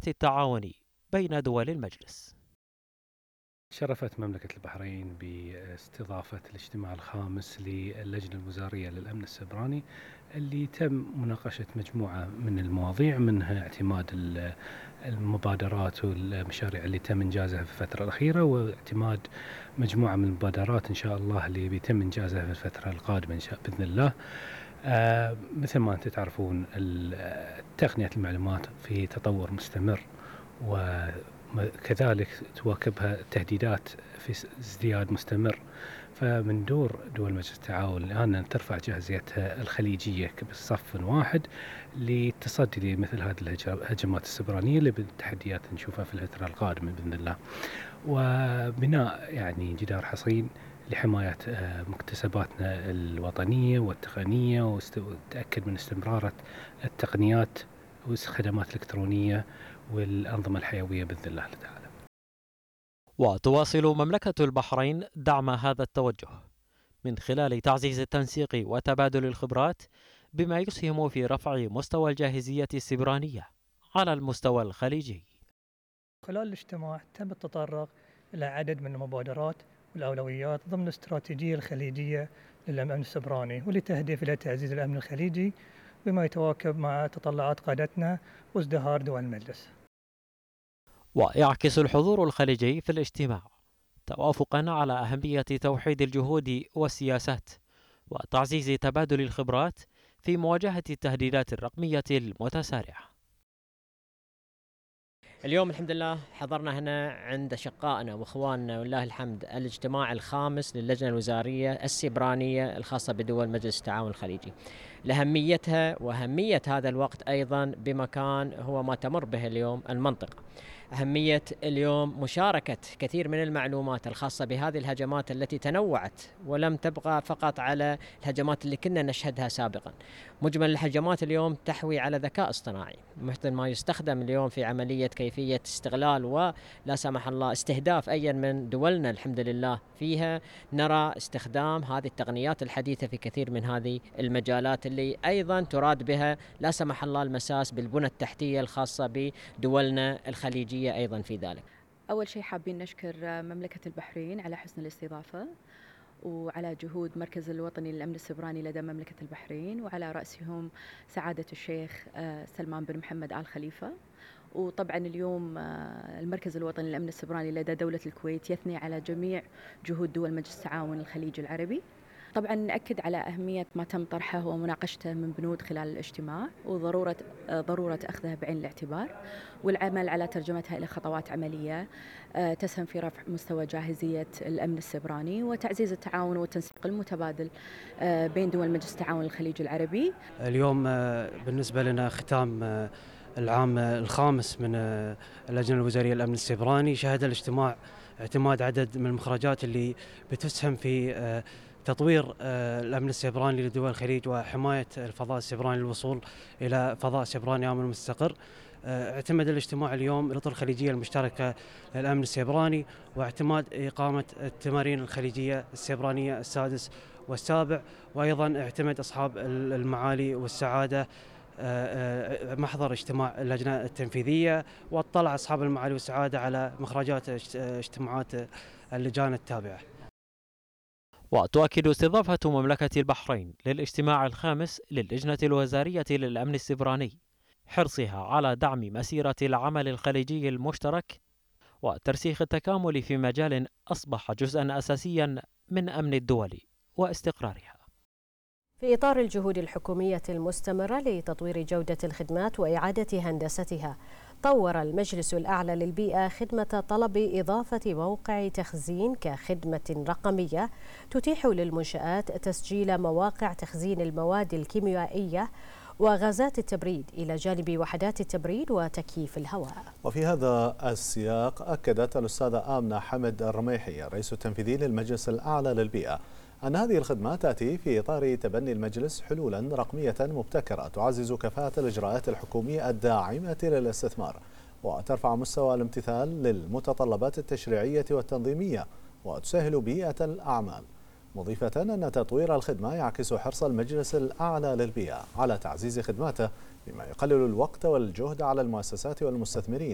التعاون بين دول المجلس. شرفت مملكة البحرين باستضافة الاجتماع الخامس للجنة الوزارية للأمن السيبراني اللي تم مناقشة مجموعة من المواضيع، منها اعتماد المبادرات والمشاريع اللي تم إنجازها في الفترة الأخيرة، واعتماد مجموعة من المبادرات إن شاء الله اللي بيتم إنجازها في الفترة القادمة إن شاء بإذن الله. مثل ما أنتم تعرفون تقنية المعلومات في تطور مستمر، وكذلك تواكبها تهديدات في ازدياد مستمر. فمن دور دول مجلس التعاون الآن أن ترفع جاهزيتها الخليجية بصف واحد للتصدي لمثل هذه الهجمات السبرانية اللي بالتحديات نشوفها في الفترة القادمة بإذن الله، وبناء جدار حصين لحماية مكتسباتنا الوطنية والتقنية، وتأكد من استمرار التقنيات والخدمات الإلكترونية والأنظمة الحيوية بإذن الله تعالى. وتواصل مملكة البحرين دعم هذا التوجه من خلال تعزيز التنسيق وتبادل الخبرات، بما يسهم في رفع مستوى الجاهزية السبرانية على المستوى الخليجي. خلال الاجتماع تم التطرق إلى عدد من المبادرات والأولويات ضمن الاستراتيجية الخليجية للأمن السبراني، واللي تهدف إلى تعزيز الأمن الخليجي بما يتواكب مع تطلعات قادتنا وازدهار دول المجلس. ويعكس الحضور الخليجي في الاجتماع توافقا على أهمية توحيد الجهود والسياسات وتعزيز تبادل الخبرات في مواجهة التهديدات الرقمية المتسارعة. اليوم الحمد لله حضرنا هنا عند أشقائنا وإخواننا ولله الحمد الاجتماع الخامس للجنة الوزارية السبرانية الخاصة بدول مجلس التعاون الخليجي، لأهميتها وأهمية هذا الوقت أيضا بمكان هو ما تمر به اليوم المنطقة. أهمية اليوم مشاركة كثير من المعلومات الخاصة بهذه الهجمات التي تنوعت ولم تبقى فقط على الهجمات اللي كنا نشهدها سابقا. مجمل الهجمات اليوم تحوي على ذكاء اصطناعي مثل ما يستخدم اليوم في عملية كيفية استغلال ولا سمح الله استهداف أي من دولنا الحمد لله فيها. نرى استخدام هذه التقنيات الحديثة في كثير من هذه المجالات اللي أيضا تراد بها لا سمح الله المساس بالبنى التحتية الخاصة بدولنا الخليجية أيضا في ذلك. أول شيء حابين نشكر مملكة البحرين على حسن الاستضافة وعلى جهود مركز الوطني للأمن السبراني لدى مملكة البحرين، وعلى رأسهم سعادة الشيخ سلمان بن محمد آل خليفة. وطبعا اليوم المركز الوطني للأمن السبراني لدى دولة الكويت يثني على جميع جهود دول مجلس التعاون الخليجي العربي. طبعا نأكد على أهمية ما تم طرحه ومناقشته من بنود خلال الاجتماع، وضرورة أخذها بعين الاعتبار والعمل على ترجمتها إلى خطوات عملية تسهم في رفع مستوى جاهزية الأمن السبراني وتعزيز التعاون والتنسيق المتبادل بين دول مجلس التعاون الخليجي العربي. اليوم بالنسبة لنا ختام العام الخامس من اللجنة الوزارية للأمن السيبراني، شهد الاجتماع اعتماد عدد من المخرجات اللي بتسهم في تطوير الأمن السيبراني لدول الخليج وحماية الفضاء السيبراني للوصول إلى فضاء سيبراني آمن مستقر. اعتمد الاجتماع اليوم الإطر الخليجية المشتركة للأمن السيبراني، واعتماد إقامة التمارين الخليجية السيبرانية السادس والسابع، وأيضا اعتمد أصحاب المعالي والسعادة محضر اجتماع اللجنة التنفيذية، واطلع أصحاب المعالي والسعادة على مخرجات اجتماعات اللجان التابعة. وتؤكد استضافة مملكة البحرين للاجتماع الخامس للجنة الوزارية للأمن السبراني حرصها على دعم مسيرة العمل الخليجي المشترك وترسيخ التكامل في مجال أصبح جزءا أساسيا من أمن الدول واستقرارها. في إطار الجهود الحكومية المستمرة لتطوير جودة الخدمات وإعادة هندستها، طور المجلس الأعلى للبيئة خدمة طلب إضافة موقع تخزين كخدمة رقمية تتيح للمنشآت تسجيل مواقع تخزين المواد الكيميائية وغازات التبريد إلى جانب وحدات التبريد وتكييف الهواء. وفي هذا السياق أكدت الأستاذة آمنة حمد الرميحي الرئيس التنفيذي للمجلس الأعلى للبيئة أن هذه الخدمات تأتي في إطار تبني المجلس حلولا رقمية مبتكرة تعزز كفاءة الإجراءات الحكومية الداعمة للاستثمار وترفع مستوى الامتثال للمتطلبات التشريعية والتنظيمية وتسهل بيئة الأعمال، مضيفة أن تطوير الخدمة يعكس حرص المجلس الأعلى للبيئة على تعزيز خدماته بما يقلل الوقت والجهد على المؤسسات والمستثمرين